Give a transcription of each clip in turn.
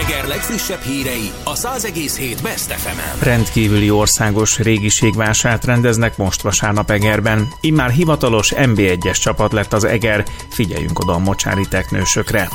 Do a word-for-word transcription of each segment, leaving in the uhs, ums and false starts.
Eger legfrissebb hírei a száz egész hét Best ef emen. Rendkívüli országos régiségvásárt rendeznek most vasárnap Egerben. Immár hivatalos en bé egyes csapat lett az Eger, figyeljünk oda a mocsári teknősökre.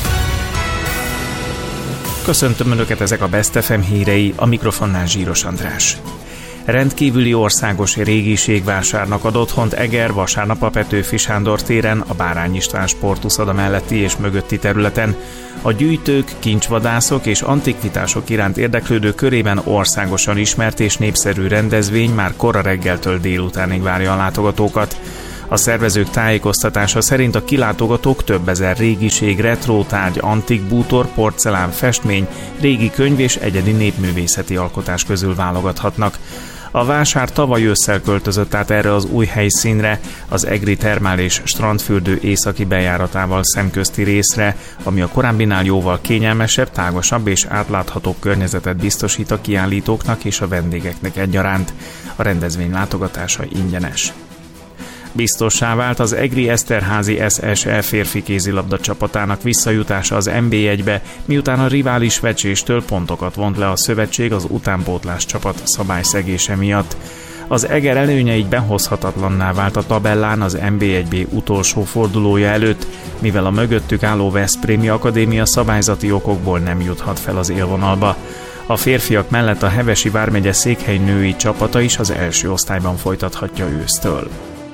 Köszöntöm Önöket, ezek a Best ef em hírei, a mikrofonnál Zsíros András. Rendkívüli országos régiségvásárnak ad otthont Eger vasárnap a Petőfi Sándor téren, a Bárány István sportuszoda melletti és mögötti területen. A gyűjtők, kincsvadászok és antikvitások iránt érdeklődő körében országosan ismert és népszerű rendezvény már kora reggeltől délutánig várja a látogatókat. A szervezők tájékoztatása szerint a kilátogatók több ezer régiség, retrótárgy, antik bútor, porcelán, festmény, régi könyv és egyedi népművészeti alkotás közül válogathatnak. A vásár tavaly ősszel költözött át erre az új helyszínre, az egri termál és strandfürdő északi bejáratával szemközti részre, ami a korábbinál jóval kényelmesebb, tágasabb és átláthatóbb környezetet biztosít a kiállítóknak és a vendégeknek egyaránt. A rendezvény látogatása ingyenes. Biztossá vált az egri Eszterházy es es e férfi kézilabda csapatának visszajutása az en bé egybe, miután a rivális Vecséstől pontokat vont le a szövetség az utánpótlás csapat szabályszegése miatt. Az Eger előnye így behozhatatlanná vált a tabellán az en bé egy bé utolsó fordulója előtt, mivel a mögöttük álló Veszprémi Akadémia szabályzati okokból nem juthat fel az élvonalba. A férfiak mellett a Hevesi vármegye Székhely női csapata is az első osztályban folytathatja ősztől.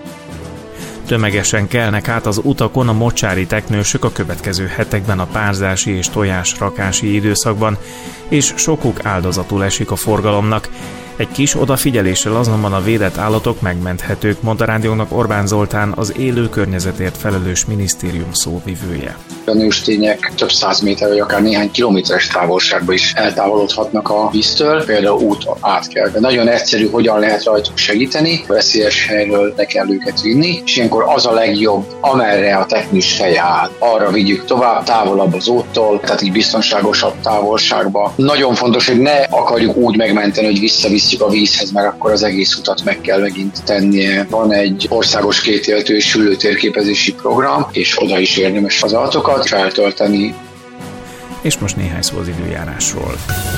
Tömegesen kelnek át az utakon a mocsári teknősök a következő hetekben a párzási és tojásrakási időszakban, és sokuk áldozatul esik a forgalomnak. Egy kis odafigyeléssel azonban a védett állatok megmenthetők, mondta rádiónak Orbán Zoltán, az élő környezetért felelős minisztérium szóvivője. A nőstények több száz méter vagy akár néhány kilométeres távolságba is eltávolodhatnak a víztől, például út átkel. De nagyon egyszerű, hogyan lehet rajtuk segíteni, veszélyes helyről le kell őket vinni, és ilyenkor az a legjobb, amerre a teknős feje áll, arra vigyük tovább, távolabb az úttól, tehát így biztonságosabb távolságba. Nagyon fontos, hogy ne akarjuk úgy megmenteni, hogy visszavisszük a vízhez, mert akkor az egész utat meg kell megint tennie. Van egy országos kétéltő és hüllőtérképezési program, és oda is érdemes az adatokat feltölteni. És most néhány szó az időjárásról.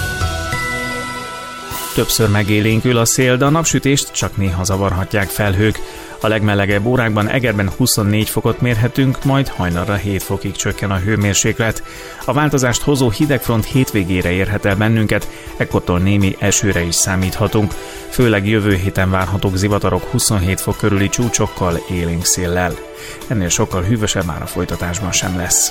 Többször megélénkül a szél, de a napsütést csak néha zavarhatják felhők. A legmelegebb órákban Egerben huszonnégy fokot mérhetünk, majd hajnalra hét fokig csökken a hőmérséklet. A változást hozó hidegfront hétvégére érhet el bennünket, ekkortól némi esőre is számíthatunk. Főleg jövő héten várhatók zivatarok huszonhét fok körüli csúcsokkal, élénk széllel. Ennél sokkal hűvösebb már a folytatásban sem lesz.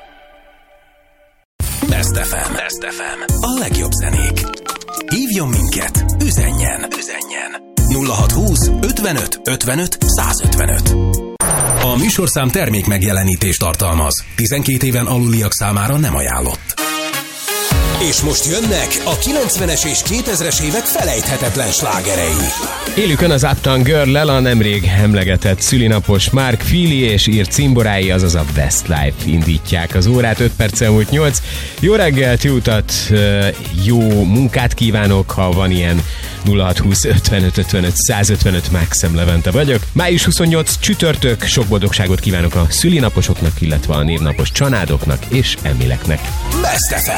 Best ef em. Best ef em. A legjobb zenék. Hívjon minket, üzenjen, üzenjen. nulla hatszázhúsz ötvenöt ötvenöt százötvenöt. A műsorszám termék megjelenítést tartalmaz. tizenkét éven aluliak számára nem ajánlott. És most jönnek a kilencvenes és kétezres évek felejthetetlen slágerei. Élükön az Uptown Girl-lel a nemrég emlegetett szülinapos Mark Feely és írt cimborái, azaz a Westlife indítják az órát, öt perccel múlt nyolc. Jó reggelt, jó utat, jó munkát kívánok, ha van ilyen. Nulla hatszázhúsz ötvenöt ötvenöt százötvenöt, Maxem Levente vagyok. május huszonnyolc csütörtök, sok boldogságot kívánok a szülinaposoknak, illetve a névnapos családoknak és Emileknek. Best ef em.